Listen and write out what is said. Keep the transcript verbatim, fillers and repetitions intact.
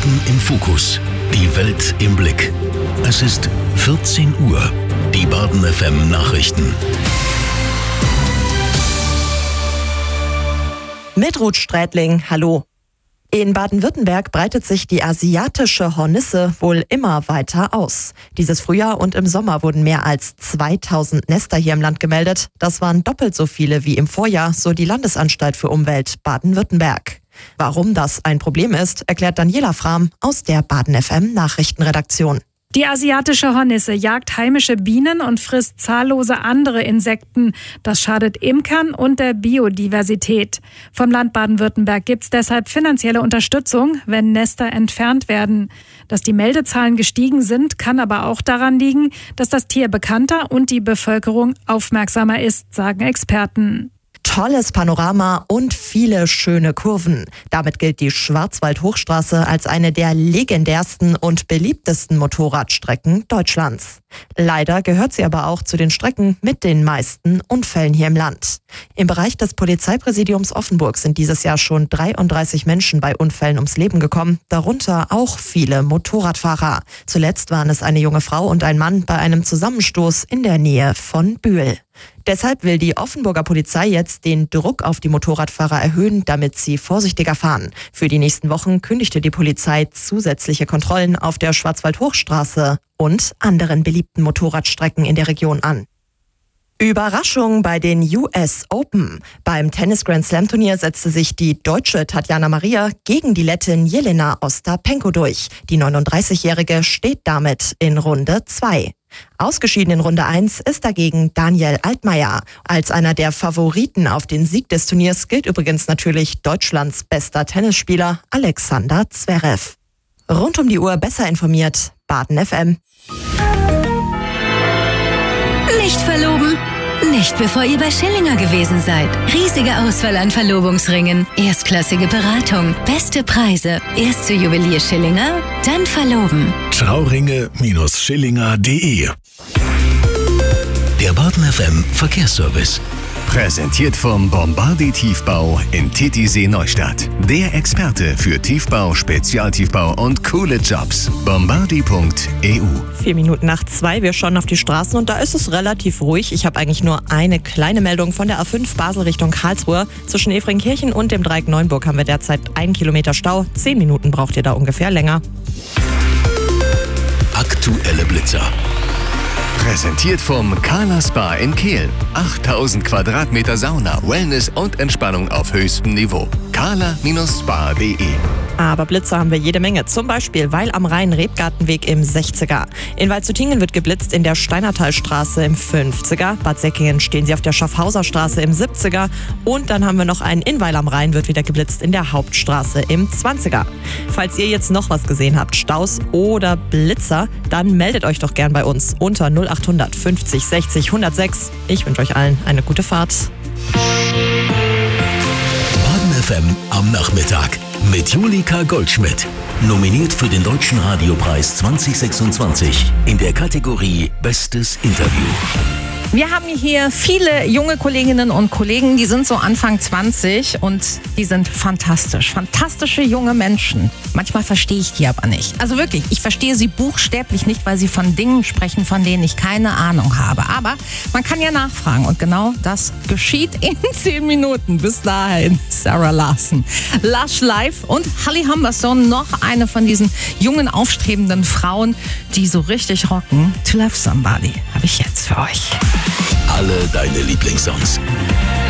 Baden im Fokus. Die Welt im Blick. Es ist vierzehn Uhr. Die Baden F M Nachrichten. Mit Ruth Strätling, hallo. In Baden-Württemberg breitet sich die asiatische Hornisse wohl immer weiter aus. Dieses Frühjahr und im Sommer wurden mehr als zweitausend Nester hier im Land gemeldet. Das waren doppelt so viele wie im Vorjahr, so die Landesanstalt für Umwelt Baden-Württemberg. Warum das ein Problem ist, erklärt Daniela Frahm aus der Baden F M Nachrichtenredaktion. Die asiatische Hornisse jagt heimische Bienen und frisst zahllose andere Insekten. Das schadet Imkern und der Biodiversität. Vom Land Baden-Württemberg gibt es deshalb finanzielle Unterstützung, wenn Nester entfernt werden. Dass die Meldezahlen gestiegen sind, kann aber auch daran liegen, dass das Tier bekannter und die Bevölkerung aufmerksamer ist, sagen Experten. Tolles Panorama und viele schöne Kurven. Damit gilt die Schwarzwald-Hochstraße als eine der legendärsten und beliebtesten Motorradstrecken Deutschlands. Leider gehört sie aber auch zu den Strecken mit den meisten Unfällen hier im Land. Im Bereich des Polizeipräsidiums Offenburg sind dieses Jahr schon dreiunddreißig Menschen bei Unfällen ums Leben gekommen, darunter auch viele Motorradfahrer. Zuletzt waren es eine junge Frau und ein Mann bei einem Zusammenstoß in der Nähe von Bühl. Deshalb will die Offenburger Polizei jetzt den Druck auf die Motorradfahrer erhöhen, damit sie vorsichtiger fahren. Für die nächsten Wochen kündigte die Polizei zusätzliche Kontrollen auf der Schwarzwald-Hochstraße und anderen beliebten Motorradstrecken in der Region an. Überraschung bei den U S Open. Beim Tennis-Grand-Slam-Turnier setzte sich die Deutsche Tatjana Maria gegen die Lettin Jelena Ostapenko durch. Die neununddreißigjährige steht damit in Runde zwei. Ausgeschieden in Runde eins ist dagegen Daniel Altmaier. Als einer der Favoriten auf den Sieg des Turniers gilt übrigens natürlich Deutschlands bester Tennisspieler Alexander Zverev. Rund um die Uhr besser informiert, Baden F M. Nicht verloben? Nicht bevor ihr bei Schillinger gewesen seid. Riesige Auswahl an Verlobungsringen, erstklassige Beratung, beste Preise. Erst zu Juwelier Schillinger, dann verloben. Trauringe Schillinger punkt de. Der Baden F M Verkehrsservice. Präsentiert vom Bombardi Tiefbau in Titisee Neustadt. Der Experte für Tiefbau, Spezialtiefbau und coole Jobs. bombardi punkt e u. Vier Minuten nach zwei, wir schauen auf die Straßen und da ist es relativ ruhig. Ich habe eigentlich nur eine kleine Meldung von der A fünf Basel Richtung Karlsruhe. Zwischen Efringkirchen und dem Dreieck Neuenburg haben wir derzeit einen Kilometer Stau. Zehn Minuten braucht ihr da ungefähr länger. Aktuelle Blitzer. Präsentiert vom Kala Spa in Kehl. achttausend Quadratmeter Sauna, Wellness und Entspannung auf höchstem Niveau. kala Spa punkt de. Aber Blitzer haben wir jede Menge. Zum Beispiel Weil am Rhein Rebgartenweg im sechziger. In Waldshutingen wird geblitzt in der Steinertalstraße im fünfziger. Bad Säckingen stehen sie auf der Schaffhauser Straße im siebziger. Und dann haben wir noch einen in Weil am Rhein wird wieder geblitzt in der Hauptstraße im zwanziger. Falls ihr jetzt noch was gesehen habt, Staus oder Blitzer, dann meldet euch doch gern bei uns unter null acht hundert fünfzig sechzig hundertsechs. Ich wünsche euch allen eine gute Fahrt. Baden F M am Nachmittag mit Julika Goldschmidt. Nominiert für den Deutschen Radiopreis zwanzig sechsundzwanzig in der Kategorie Bestes Interview. Wir haben hier viele junge Kolleginnen und Kollegen, die sind so Anfang zwanzig und die sind fantastisch. Fantastische junge Menschen. Manchmal verstehe ich die aber nicht. Also wirklich, ich verstehe sie buchstäblich nicht, weil sie von Dingen sprechen, von denen ich keine Ahnung habe. Aber man kann ja nachfragen und genau das geschieht in zehn Minuten. Bis dahin, Sarah Larson, Lush Life und Halli Humberstone, noch eine von diesen jungen, aufstrebenden Frauen, die so richtig rocken. To Love Somebody habe ich jetzt für euch. Alle deine Lieblingssongs.